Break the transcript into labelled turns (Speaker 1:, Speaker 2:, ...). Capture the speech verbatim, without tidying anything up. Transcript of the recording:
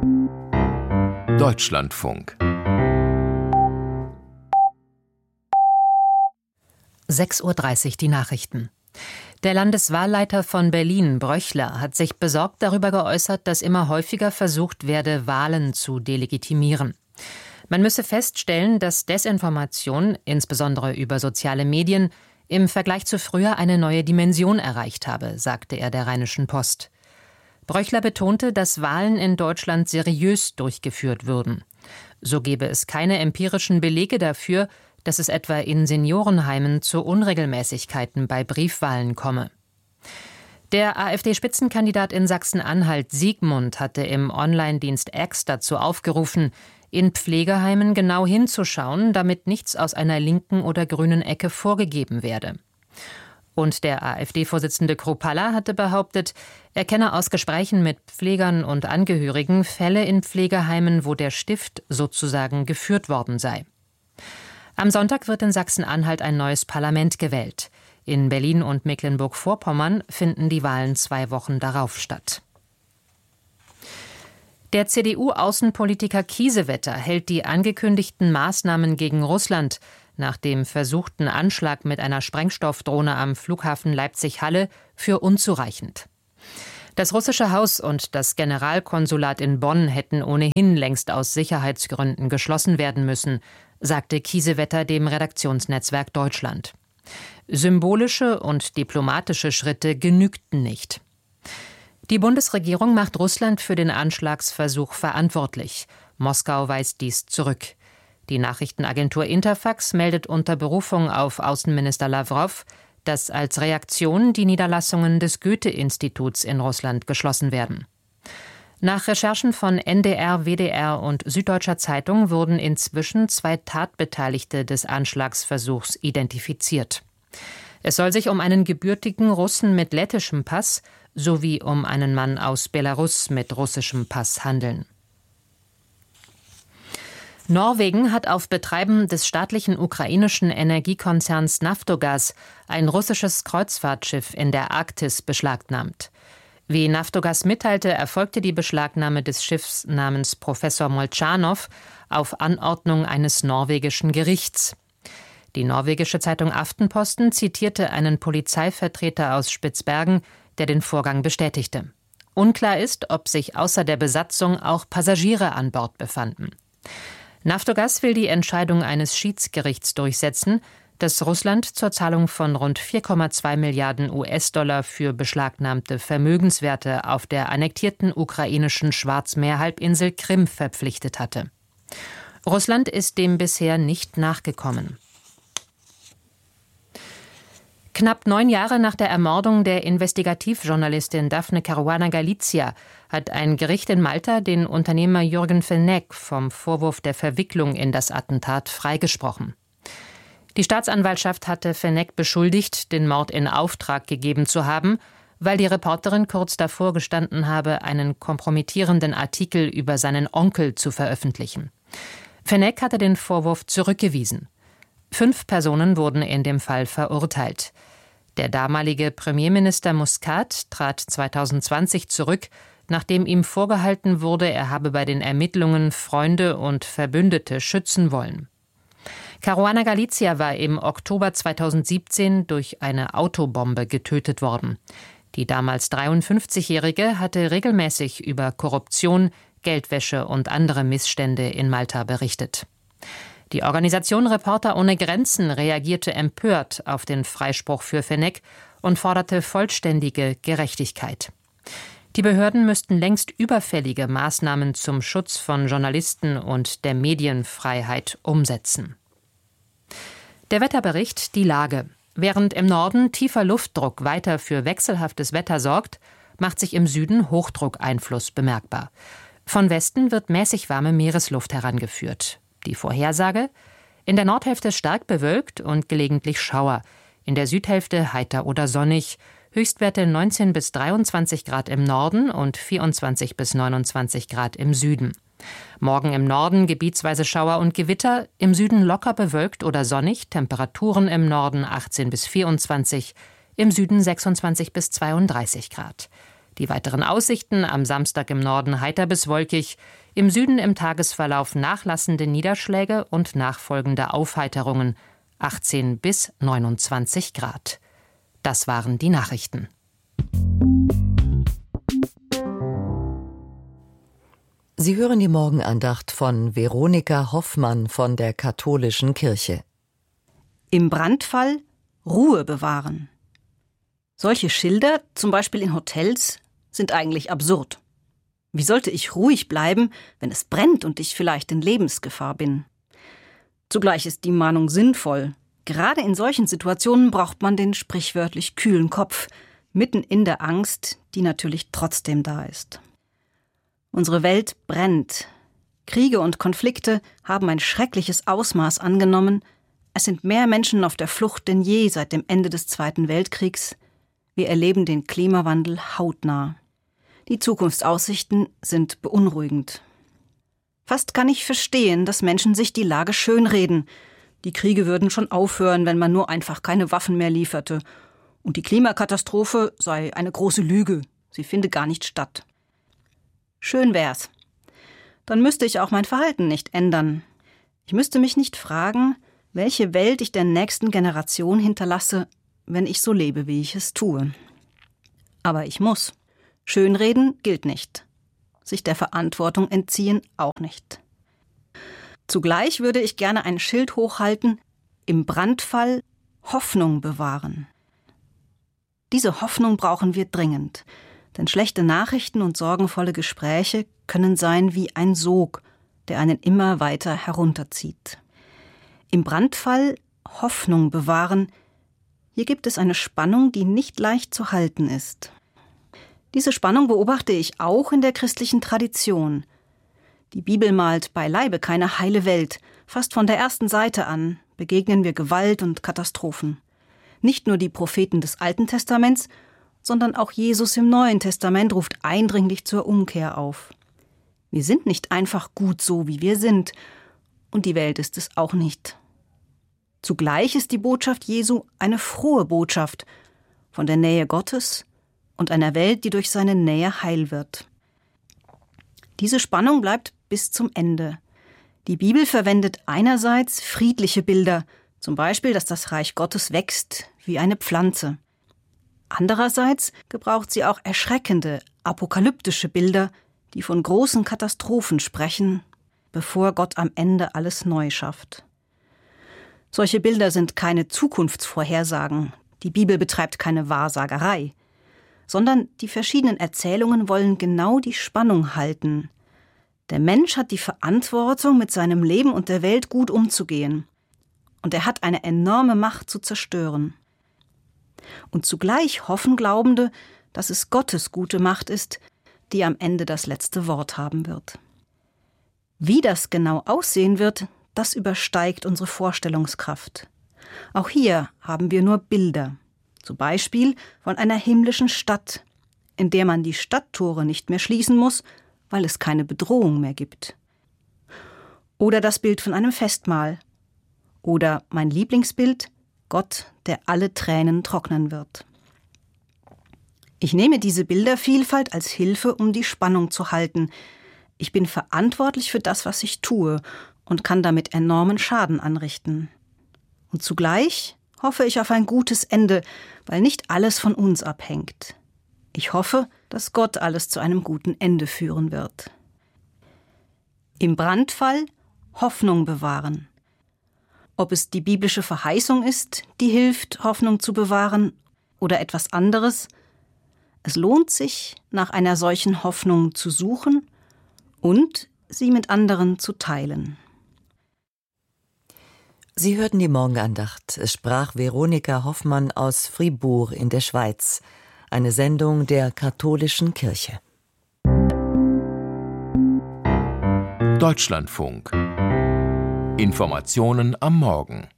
Speaker 1: Deutschlandfunk.
Speaker 2: sechs Uhr dreißig die Nachrichten. Der Landeswahlleiter von Berlin, Bröchler, hat sich besorgt darüber geäußert, dass immer häufiger versucht werde, Wahlen zu delegitimieren. Man müsse feststellen, dass Desinformation, insbesondere über soziale Medien, im Vergleich zu früher eine neue Dimension erreicht habe, sagte er der Rheinischen Post. Bröchler betonte, dass Wahlen in Deutschland seriös durchgeführt würden. So gebe es keine empirischen Belege dafür, dass es etwa in Seniorenheimen zu Unregelmäßigkeiten bei Briefwahlen komme. Der AfD-Spitzenkandidat in Sachsen-Anhalt, Siegmund, hatte im Online-Dienst X dazu aufgerufen, in Pflegeheimen genau hinzuschauen, damit nichts aus einer linken oder grünen Ecke vorgegeben werde. Und der AfD-Vorsitzende Kruppalla hatte behauptet, er kenne aus Gesprächen mit Pflegern und Angehörigen Fälle in Pflegeheimen, wo der Stift sozusagen geführt worden sei. Am Sonntag wird in Sachsen-Anhalt ein neues Parlament gewählt. In Berlin und Mecklenburg-Vorpommern finden die Wahlen zwei Wochen darauf statt. Der C D U-Außenpolitiker Kiesewetter hält die angekündigten Maßnahmen gegen Russland nach dem versuchten Anschlag mit einer Sprengstoffdrohne am Flughafen Leipzig-Halle für unzureichend. Das russische Haus und das Generalkonsulat in Bonn hätten ohnehin längst aus Sicherheitsgründen geschlossen werden müssen, sagte Kiesewetter dem Redaktionsnetzwerk Deutschland. Symbolische und diplomatische Schritte genügten nicht. Die Bundesregierung macht Russland für den Anschlagsversuch verantwortlich. Moskau weist dies zurück. Die Nachrichtenagentur Interfax meldet unter Berufung auf Außenminister Lawrow, dass als Reaktion die Niederlassungen des Goethe-Instituts in Russland geschlossen werden. Nach Recherchen von N D R, W D R und Süddeutscher Zeitung wurden inzwischen zwei Tatbeteiligte des Anschlagsversuchs identifiziert. Es soll sich um einen gebürtigen Russen mit lettischem Pass sowie um einen Mann aus Belarus mit russischem Pass handeln. Norwegen hat auf Betreiben des staatlichen ukrainischen Energiekonzerns Naftogaz ein russisches Kreuzfahrtschiff in der Arktis beschlagnahmt. Wie Naftogaz mitteilte, erfolgte die Beschlagnahme des Schiffs namens Professor Molchanov auf Anordnung eines norwegischen Gerichts. Die norwegische Zeitung Aftenposten zitierte einen Polizeivertreter aus Spitzbergen, der den Vorgang bestätigte. Unklar ist, ob sich außer der Besatzung auch Passagiere an Bord befanden. Naftogaz will die Entscheidung eines Schiedsgerichts durchsetzen, das Russland zur Zahlung von rund vier Komma zwei Milliarden U S-Dollar für beschlagnahmte Vermögenswerte auf der annektierten ukrainischen Schwarzmeerhalbinsel Krim verpflichtet hatte. Russland ist dem bisher nicht nachgekommen. Knapp neun Jahre nach der Ermordung der Investigativjournalistin Daphne Caruana Galizia hat ein Gericht in Malta den Unternehmer Jürgen Fenech vom Vorwurf der Verwicklung in das Attentat freigesprochen. Die Staatsanwaltschaft hatte Fenech beschuldigt, den Mord in Auftrag gegeben zu haben, weil die Reporterin kurz davor gestanden habe, einen kompromittierenden Artikel über seinen Onkel zu veröffentlichen. Fenech hatte den Vorwurf zurückgewiesen. Fünf Personen wurden in dem Fall verurteilt. Der damalige Premierminister Muscat trat zweitausendzwanzig zurück, nachdem ihm vorgehalten wurde, er habe bei den Ermittlungen Freunde und Verbündete schützen wollen. Caruana Galizia war im Oktober zweitausendsiebzehn durch eine Autobombe getötet worden. Die damals dreiundfünfzigjährige hatte regelmäßig über Korruption, Geldwäsche und andere Missstände in Malta berichtet. Die Organisation Reporter ohne Grenzen reagierte empört auf den Freispruch für Fenech und forderte vollständige Gerechtigkeit. Die Behörden müssten längst überfällige Maßnahmen zum Schutz von Journalisten und der Medienfreiheit umsetzen. Der Wetterbericht, die Lage. Während im Norden tiefer Luftdruck weiter für wechselhaftes Wetter sorgt, macht sich im Süden Hochdruckeinfluss bemerkbar. Von Westen wird mäßig warme Meeresluft herangeführt. Die Vorhersage: in der Nordhälfte stark bewölkt und gelegentlich Schauer, in der Südhälfte heiter oder sonnig, Höchstwerte neunzehn bis dreiundzwanzig Grad im Norden und vierundzwanzig bis neunundzwanzig Grad im Süden. Morgen im Norden gebietsweise Schauer und Gewitter, im Süden locker bewölkt oder sonnig, Temperaturen im Norden achtzehn bis vierundzwanzig, im Süden sechsundzwanzig bis zweiunddreißig Grad. Die weiteren Aussichten: am Samstag im Norden heiter bis wolkig, im Süden im Tagesverlauf nachlassende Niederschläge und nachfolgende Aufheiterungen, achtzehn bis neunundzwanzig Grad. Das waren die Nachrichten.
Speaker 1: Sie hören die Morgenandacht von Veronika Hoffmann von der Katholischen Kirche.
Speaker 3: Im Brandfall Ruhe bewahren. Solche Schilder, zum Beispiel in Hotels, sind eigentlich absurd. Wie sollte ich ruhig bleiben, wenn es brennt und ich vielleicht in Lebensgefahr bin? Zugleich ist die Mahnung sinnvoll. Gerade in solchen Situationen braucht man den sprichwörtlich kühlen Kopf, mitten in der Angst, die natürlich trotzdem da ist. Unsere Welt brennt. Kriege und Konflikte haben ein schreckliches Ausmaß angenommen. Es sind mehr Menschen auf der Flucht denn je seit dem Ende des Zweiten Weltkriegs. Wir erleben den Klimawandel hautnah. Die Zukunftsaussichten sind beunruhigend. Fast kann ich verstehen, dass Menschen sich die Lage schönreden. Die Kriege würden schon aufhören, wenn man nur einfach keine Waffen mehr lieferte. Und die Klimakatastrophe sei eine große Lüge. Sie finde gar nicht statt. Schön wär's. Dann müsste ich auch mein Verhalten nicht ändern. Ich müsste mich nicht fragen, welche Welt ich der nächsten Generation hinterlasse, wenn ich so lebe, wie ich es tue. Aber ich muss. Schönreden gilt nicht. Sich der Verantwortung entziehen auch nicht. Zugleich würde ich gerne ein Schild hochhalten: im Brandfall Hoffnung bewahren. Diese Hoffnung brauchen wir dringend, denn schlechte Nachrichten und sorgenvolle Gespräche können sein wie ein Sog, der einen immer weiter herunterzieht. Im Brandfall Hoffnung bewahren, hier gibt es eine Spannung, die nicht leicht zu halten ist. Diese Spannung beobachte ich auch in der christlichen Tradition. Die Bibel malt beileibe keine heile Welt. Fast von der ersten Seite an begegnen wir Gewalt und Katastrophen. Nicht nur die Propheten des Alten Testaments, sondern auch Jesus im Neuen Testament ruft eindringlich zur Umkehr auf. Wir sind nicht einfach gut so, wie wir sind, und die Welt ist es auch nicht. Zugleich ist die Botschaft Jesu eine frohe Botschaft von der Nähe Gottes und einer Welt, die durch seine Nähe heil wird. Diese Spannung bleibt bis zum Ende. Die Bibel verwendet einerseits friedliche Bilder, zum Beispiel, dass das Reich Gottes wächst wie eine Pflanze. Andererseits gebraucht sie auch erschreckende, apokalyptische Bilder, die von großen Katastrophen sprechen, bevor Gott am Ende alles neu schafft. Solche Bilder sind keine Zukunftsvorhersagen. Die Bibel betreibt keine Wahrsagerei, sondern die verschiedenen Erzählungen wollen genau die Spannung halten. Der Mensch hat die Verantwortung, mit seinem Leben und der Welt gut umzugehen. Und er hat eine enorme Macht zu zerstören. Und zugleich hoffen Glaubende, dass es Gottes gute Macht ist, die am Ende das letzte Wort haben wird. Wie das genau aussehen wird, das übersteigt unsere Vorstellungskraft. Auch hier haben wir nur Bilder. Zum Beispiel von einer himmlischen Stadt, in der man die Stadttore nicht mehr schließen muss, weil es keine Bedrohung mehr gibt. Oder das Bild von einem Festmahl. Oder mein Lieblingsbild, Gott, der alle Tränen trocknen wird. Ich nehme diese Bildervielfalt als Hilfe, um die Spannung zu halten. Ich bin verantwortlich für das, was ich tue, und kann damit enormen Schaden anrichten. Und zugleich hoffe ich auf ein gutes Ende, weil nicht alles von uns abhängt. Ich hoffe, dass Gott alles zu einem guten Ende führen wird. Im Brandfall Hoffnung bewahren. Ob es die biblische Verheißung ist, die hilft, Hoffnung zu bewahren, oder etwas anderes, es lohnt sich, nach einer solchen Hoffnung zu suchen und sie mit anderen zu teilen.
Speaker 1: Sie hörten die Morgenandacht. Es sprach Veronika Hoffmann aus Fribourg in der Schweiz. Eine Sendung der Katholischen Kirche.
Speaker 4: Deutschlandfunk. Informationen am Morgen.